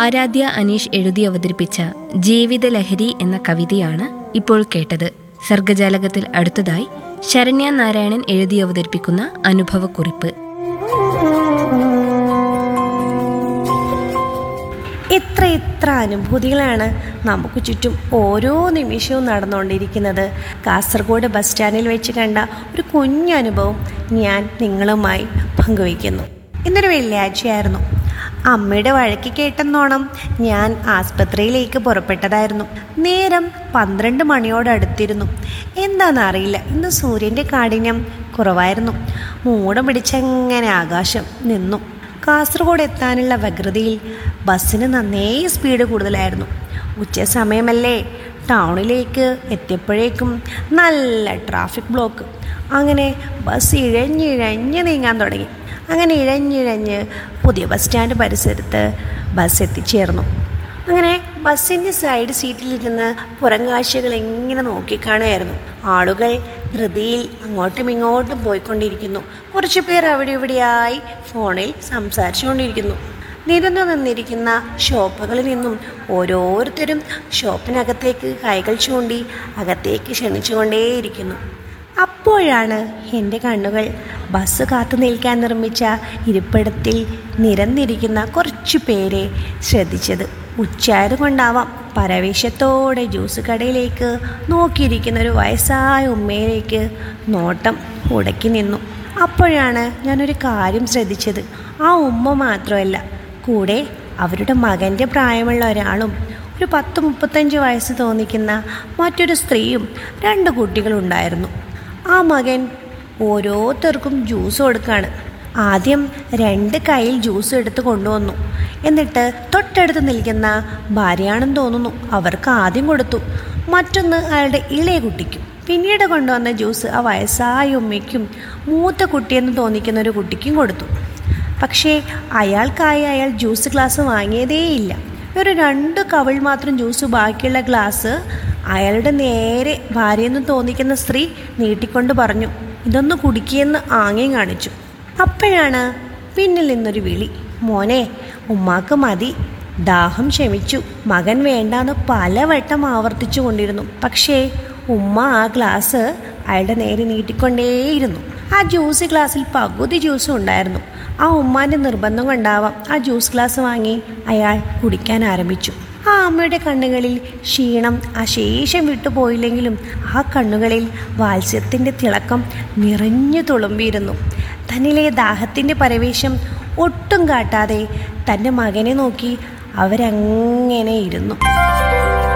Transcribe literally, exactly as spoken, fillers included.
ആരാധ്യ അനീഷ് എഴുതി അവതരിപ്പിച്ച ജീവിതലഹരി എന്ന കവിതയാണ് ഇപ്പോൾ കേട്ടത്. സർഗജാലകത്തിൽ അടുത്തതായി ശരണ്യ നാരായണൻ എഴുതി അവതരിപ്പിക്കുന്ന അനുഭവക്കുറിപ്പ്. എത്ര എത്ര അനുഭൂതികളാണ് നമുക്ക് ചുറ്റും ഓരോ നിമിഷവും നടന്നുകൊണ്ടിരിക്കുന്നത്. കാസർഗോഡ് ബസ് സ്റ്റാൻഡിൽ വെച്ച് കണ്ട ഒരു കുഞ്ഞനുഭവം ഞാൻ നിങ്ങളുമായി പങ്കുവയ്ക്കുന്നു. ഇന്നൊരു വെള്ളിയാഴ്ചയായിരുന്നു. അമ്മയുടെ വഴക്ക് കേട്ടെന്നോണം ഞാൻ ആസ്പത്രിയിലേക്ക് പുറപ്പെട്ടതായിരുന്നു. നേരം പന്ത്രണ്ട് മണിയോടടുത്തിരുന്നു. എന്താണെന്നറിയില്ല, ഇന്ന് സൂര്യൻ്റെ കാഠിന്യം കുറവായിരുന്നു. മൂടം പിടിച്ചങ്ങനെ ആകാശം നിന്നു. കാസർഗോഡ് എത്താനുള്ള വ്യഗ്രതയിൽ ബസ്സിന് നന്നേ സ്പീഡ് കൂടുതലായിരുന്നു. ഉച്ച സമയമല്ലേ. ടൗണിലേക്ക് എത്തിയപ്പോഴേക്കും നല്ല ട്രാഫിക് ബ്ലോക്ക്. അങ്ങനെ ബസ് ഇഴഞ്ഞിഴഞ്ഞ് നീങ്ങാൻ തുടങ്ങി. അങ്ങനെ ഇഴഞ്ഞിഴഞ്ഞ് പുതിയ ബസ് സ്റ്റാൻഡ് പരിസരത്ത് ബസ് എത്തിച്ചേർന്നു. അങ്ങനെ ബസ്സിൻ്റെ സൈഡ് സീറ്റിലിരുന്ന് പുറം കാഴ്ചകൾ എങ്ങനെ നോക്കിക്കാണുമായിരുന്നു. ആളുകൾ ധൃതിയിൽ അങ്ങോട്ടും ഇങ്ങോട്ടും പോയിക്കൊണ്ടിരിക്കുന്നു. കുറച്ച് പേർ അവിടെ ഇവിടെയായി ഫോണിൽ സംസാരിച്ചുകൊണ്ടിരിക്കുന്നു. നിരന്നു നിന്നിരിക്കുന്ന ഷോപ്പുകളിൽ നിന്നും ഓരോരുത്തരും ഷോപ്പിനകത്തേക്ക് കൈകൾ ചൂണ്ടി അകത്തേക്ക് ക്ഷണിച്ചുകൊണ്ടേയിരിക്കുന്നു. അപ്പോഴാണ് എൻ്റെ കണ്ണുകൾ ബസ് കാത്തു നിൽക്കാൻ നിർമ്മിച്ച ഇരിപ്പിടത്തിൽ നിരന്നിരിക്കുന്ന കുറച്ചു പേരെ ശ്രദ്ധിച്ചത്. ഉച്ചയായതുകൊണ്ടാവാം പരവേശത്തോടെ ജ്യൂസ് കടയിലേക്ക് നോക്കിയിരിക്കുന്ന ഒരു വയസ്സായ ഉമ്മയിലേക്ക് നോട്ടം ഉടക്കി നിന്നു. അപ്പോഴാണ് ഞാനൊരു കാര്യം ശ്രദ്ധിച്ചത്. ആ ഉമ്മ മാത്രമല്ല, കൂടെ അവരുടെ മകൻ്റെ പ്രായമുള്ള ഒരാളും ഒരു പത്ത് മുപ്പത്തഞ്ച് വയസ്സ് തോന്നിക്കുന്ന മറ്റൊരു സ്ത്രീയും രണ്ട് കുട്ടികളുണ്ടായിരുന്നു. ആ മകൻ ഓരോരുത്തർക്കും ജ്യൂസ് കൊടുക്കുകയാണ്. ആദ്യം രണ്ട് കയ്യിൽ ജ്യൂസ് എടുത്ത് കൊണ്ടുവന്നു. എന്നിട്ട് തൊട്ടടുത്ത് നിൽക്കുന്ന ഭാര്യയാണെന്ന് തോന്നുന്നു, അവർക്ക് ആദ്യം കൊടുത്തു. മറ്റൊന്ന് അയാളുടെ ഇളയ കുട്ടിക്കും. പിന്നീട് കൊണ്ടുവന്ന ജ്യൂസ് ആ വയസ്സായ ഉമ്മയ്ക്കും മൂത്ത കുട്ടിയെന്ന് തോന്നിക്കുന്ന ഒരു കുട്ടിക്കും കൊടുത്തു. പക്ഷേ അയാൾക്കായി അയാൾ ജ്യൂസ് ഗ്ലാസ് വാങ്ങിയതേയില്ല. ഒരു രണ്ട് കവിൾ മാത്രം ജ്യൂസ് ബാക്കിയുള്ള ഗ്ലാസ് അയാളുടെ നേരെ ഭാര്യയെന്ന് തോന്നിക്കുന്ന സ്ത്രീ നീട്ടിക്കൊണ്ട് പറഞ്ഞു, ഇതൊന്ന് കുടിക്കിയെന്ന് ആംഗ്യം കാണിച്ചു. അപ്പോഴാണ് പിന്നിൽ നിന്നൊരു വിളി, മോനെ ഉമ്മാക്ക് മതി, ദാഹം ക്ഷമിച്ചു. മകൻ വേണ്ടാന്ന് പലവട്ടം ആവർത്തിച്ചു കൊണ്ടിരുന്നു. പക്ഷേ ഉമ്മ ആ ഗ്ലാസ് അയാളുടെ നേരെ നീട്ടിക്കൊണ്ടേയിരുന്നു. ആ ജ്യൂസ് ഗ്ലാസ്സിൽ പകുതി ജ്യൂസും ഉണ്ടായിരുന്നു. ആ ഉമ്മാൻ്റെ നിർബന്ധം കൊണ്ടാവാം ആ ജ്യൂസ് ഗ്ലാസ് വാങ്ങി അയാൾ കുടിക്കാൻ ആരംഭിച്ചു. ആ അമ്മയുടെ കണ്ണുകളിൽ ക്ഷീണം അശേഷം വിട്ടുപോയില്ലെങ്കിലും ആ കണ്ണുകളിൽ വാത്സ്യത്തിൻ്റെ തിളക്കം നിറഞ്ഞു തുളുമ്പിയിരുന്നു. തന്നിലെ ദാഹത്തിൻ്റെ പരവേശം ഒട്ടും കാട്ടാതെ തൻ്റെ മകനെ നോക്കി അവരങ്ങനെ ഇരുന്നു.